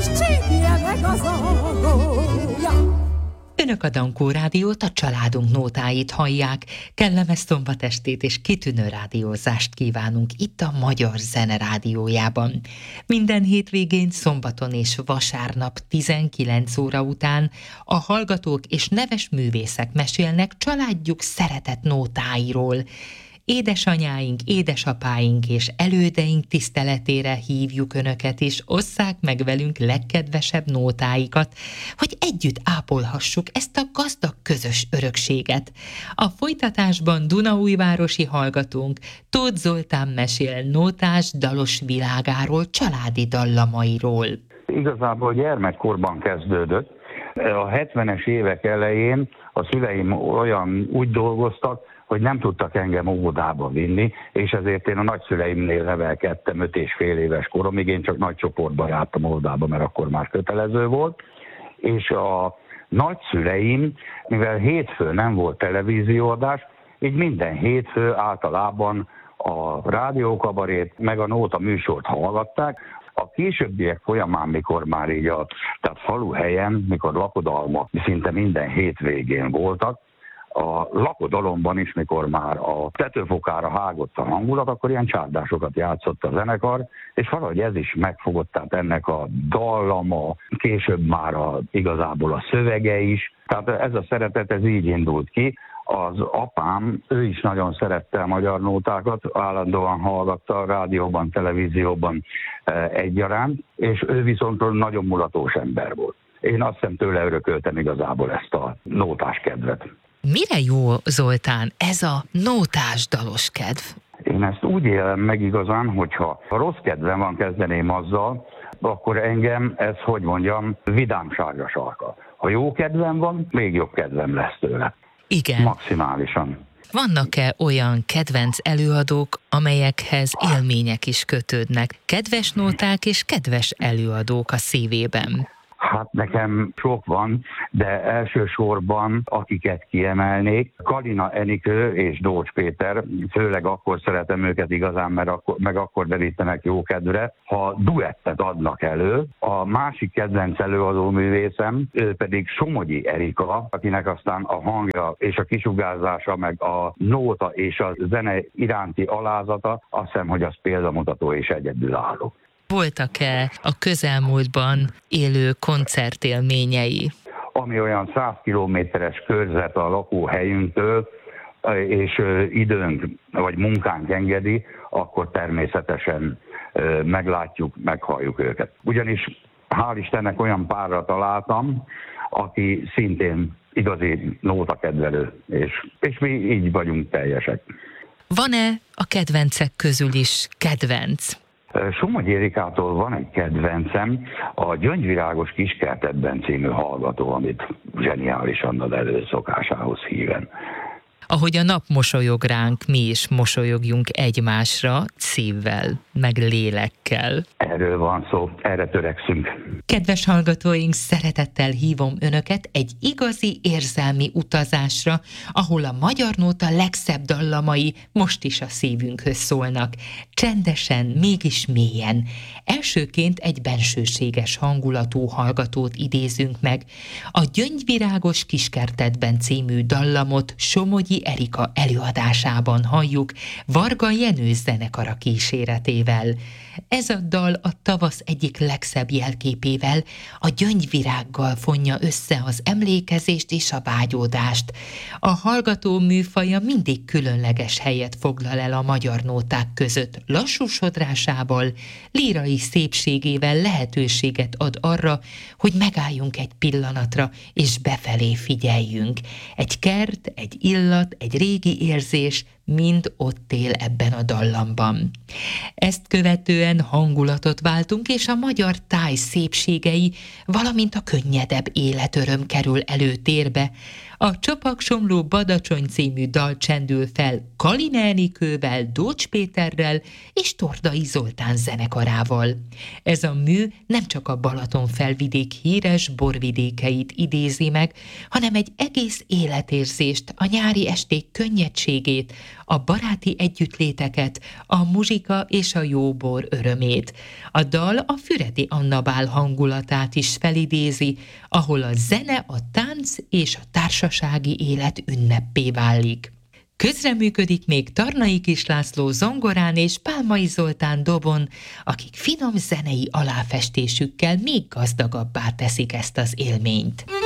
segítje meg az agója. Önök a Dankó Rádiót, a családunk nótáit hallják. Kellemes szombatestét és kitűnő rádiózást kívánunk itt a Magyar Zene Rádiójában. Minden hétvégén, szombaton és vasárnap 19 óra után a hallgatók és neves művészek mesélnek családjuk szeretett nótáiról. Édesanyáink, édesapáink és elődeink tiszteletére hívjuk Önöket, és osszák meg velünk legkedvesebb nótáikat, hogy együtt ápolhassuk ezt a gazdag közös örökséget. A folytatásban dunaújvárosi hallgatónk Tóth Zoltán mesél nótás dalos világáról, családi dallamairól. Igazából gyermekkorban kezdődött. A 70-es évek elején a szüleim úgy dolgoztak, hogy nem tudtak engem óvodába vinni, és ezért én a nagyszüleimnél nevelkedtem 5,5 éves koromig, én csak nagy csoportban jártam óvodába, mert akkor már kötelező volt, és a nagyszüleim, mivel hétfő nem volt televízióadás, így minden hétfő általában a rádiókabarét meg a nóta műsort hallgatták. A későbbiek folyamán, mikor már így tehát faluhelyen, mikor lakodalmak szinte minden hétvégén voltak, a lakodalomban is, mikor már a tetőfokára hágott a hangulat, akkor ilyen csárdásokat játszott a zenekar, és valahogy ez is megfogott, tehát ennek a dallama, később már igazából a szövege is. Tehát ez a szeretet, ez így indult ki. Az apám, ő is nagyon szerette a magyar nótákat, állandóan hallgatta a rádióban, televízióban egyaránt, és ő viszont nagyon mulatós ember volt. Én azt hiszem tőle örököltem igazából ezt a nótás kedvet. Mire jó, Zoltán, ez a nótás dalos kedv? Én ezt úgy élem meg igazán, hogyha rossz kedvem van, kezdeném azzal, akkor engem ez, vidámságra sarkal. Ha jó kedvem van, még jobb kedvem lesz tőle. Igen. Maximálisan. Vannak-e olyan kedvenc előadók, amelyekhez élmények is kötődnek? Kedves nóták és kedves előadók a szívében? Hát nekem sok van, de elsősorban akiket kiemelnék, Kalina Enikő és Dócs Péter, főleg akkor szeretem őket igazán, mert akkor derítenek jó kedvre, ha duettet adnak elő. A másik kedvenc előadó művészem, ő pedig Somogyi Erika, akinek aztán a hangja és a kisugárzása, meg a nóta és a zene iránti alázata, azt hiszem, hogy az példamutató és egyedülálló. Voltak-e a közelmúltban élő koncertélményei? Ami olyan 100 kilométeres körzet a lakóhelyünktől, és időnk vagy munkánk engedi, akkor természetesen meglátjuk, meghalljuk őket. Ugyanis hál' Istennek olyan párra találtam, aki szintén igazi nótakedvelő, és mi így vagyunk teljesek. Van-e a kedvencek közül is kedvenc? Somogyi Erikától van egy kedvencem, a Gyöngyvirágos kiskertedben című hallgató, amit zseniálisan ad elő szokásához híven. Ahogy a nap mosolyog ránk, mi is mosolyogjunk egymásra szívvel, meg lélekkel. Erről van szó, erre törekszünk. Kedves hallgatóink, szeretettel hívom Önöket egy igazi érzelmi utazásra, ahol a magyar nóta legszebb dallamai most is a szívünkhöz szólnak. Csendesen, mégis mélyen. Elsőként egy bensőséges hangulatú hallgatót idézünk meg. A Gyöngyvirágos kiskertedben című dallamot Somogyi Erika előadásában halljuk Varga Jenő zenekara kíséretével. Ez a dal a tavasz egyik legszebb jelképével, a gyöngyvirággal fonja össze az emlékezést és a vágyódást. A hallgató műfaja mindig különleges helyet foglal el a magyar nóták között. Lassú sodrásával, lírai szépségével lehetőséget ad arra, hogy megálljunk egy pillanatra, és befelé figyeljünk. Egy kert, egy illat, egy régi érzés mind ott él ebben a dallamban. Ezt követően hangulatot váltunk, és a magyar táj szépségei, valamint a könnyedebb életöröm kerül előtérbe. A Csapaksomló Badacsony című dal csendül fel Kalina Enikővel, Dócs Péterrel és Tordai Zoltán zenekarával. Ez a mű nem csak a Balatonfelvidék híres borvidékeit idézi meg, hanem egy egész életérzést, a nyári esték könnyedségét, a baráti együttléteket, a muzsika és a jóbor örömét. A dal a Füredi Anna bál hangulatát is felidézi, ahol a zene, a tánc és a társasági élet ünneppé válik. Közreműködik még Tarnai Kis László zongorán és Pálmai Zoltán dobon, akik finom zenei aláfestésükkel még gazdagabbá teszik ezt az élményt.